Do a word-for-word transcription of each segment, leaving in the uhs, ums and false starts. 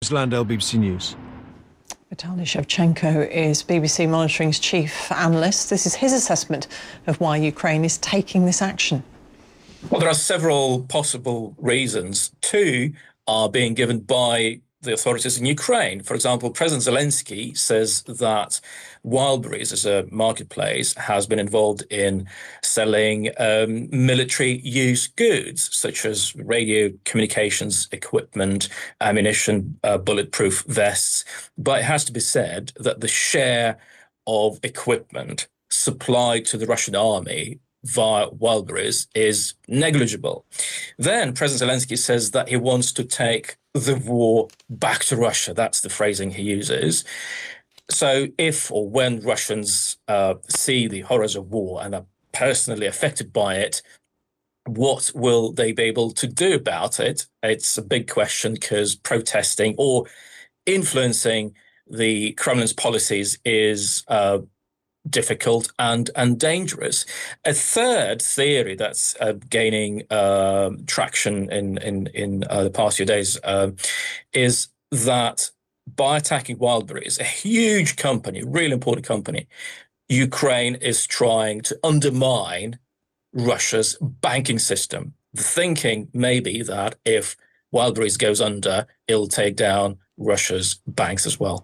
James Landell, B B C News. Vitaly Shevchenko is B B C Monitoring's chief analyst. This is his assessment of why Ukraine is taking this action. Well, there are several possible reasons. Two are being given by the authorities in Ukraine. For example, President Zelensky says that Wildberries, as a marketplace, has been involved in selling um, military use goods, such as radio communications equipment, ammunition, uh, bulletproof vests. But it has to be said that the share of equipment supplied to the Russian army via Wildberries is negligible. Then President Zelensky says that he wants to take the war back to Russia. That's the phrasing he uses. So if or when Russians uh, see the horrors of war and are personally affected by it, what will they be able to do about it? It's a big question, because protesting or influencing the Kremlin's policies is uh, difficult and and dangerous. A third theory that's uh, gaining uh, traction in in in uh, the past few days uh, is that by attacking Wildberries, a huge company, really important company, Ukraine is trying to undermine Russia's banking system. The thinking may be that if Wildberries goes under, it'll take down Russia's banks as well.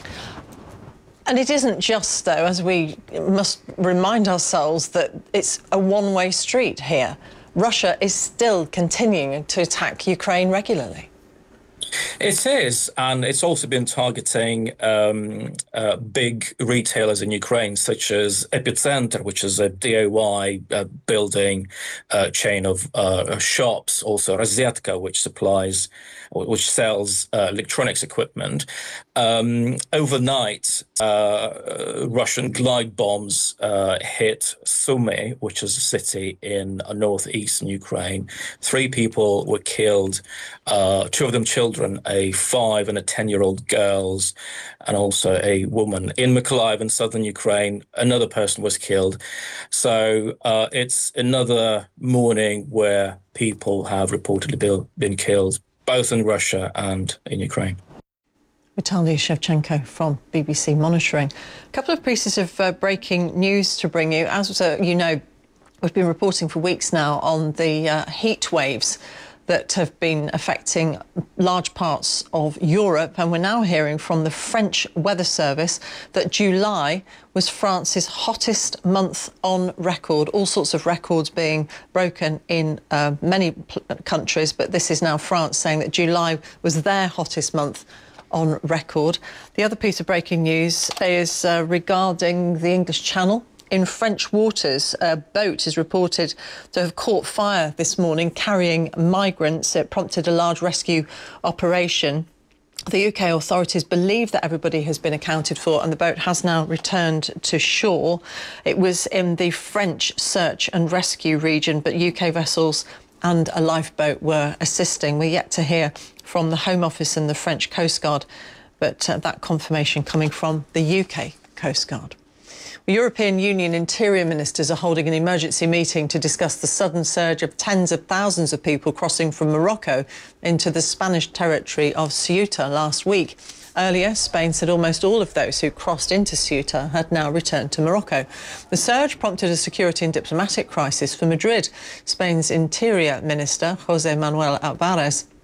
And it isn't just, though, as we must remind ourselves, that it's a one-way street here. Russia is still continuing to attack Ukraine regularly. It is, and it's also been targeting um, uh, big retailers in Ukraine, such as Epicenter, which is a D I Y uh, building uh, chain of uh, shops, also Rozetka, which supplies, which sells uh, electronics equipment. Um, overnight, uh, Russian glide bombs uh, hit Sumy, which is a city in uh, northeastern Ukraine. Three people were killed, uh, two of them children, a five and a ten-year-old girls, and also a woman. In Mykolaiv in southern Ukraine, another person was killed. So uh, it's another morning where people have reportedly been killed, both in Russia and in Ukraine. Vitaly Shevchenko from B B C Monitoring. A couple of pieces of uh, breaking news to bring you. As uh, you know, we've been reporting for weeks now on the uh, heat waves that have been affecting large parts of Europe, and we're now hearing from the French Weather Service that July was France's hottest month on record. All sorts of records being broken in uh, many countries, but this is now France saying that July was their hottest month on record. The other piece of breaking news is uh, regarding the English Channel. In French waters, a boat is reported to have caught fire this morning carrying migrants. It prompted a large rescue operation. The U K authorities believe that everybody has been accounted for and the boat has now returned to shore. It was in the French search and rescue region, but U K vessels and a lifeboat were assisting. We're yet to hear from the Home Office and the French Coast Guard, but uh, that confirmation coming from the U K Coast Guard. European Union interior ministers are holding an emergency meeting to discuss the sudden surge of tens of thousands of people crossing from Morocco into the Spanish territory of Ceuta last week. Earlier, Spain said almost all of those who crossed into Ceuta had now returned to Morocco. The surge prompted a security and diplomatic crisis for Madrid. Spain's Interior Minister, José Manuel Álvarez,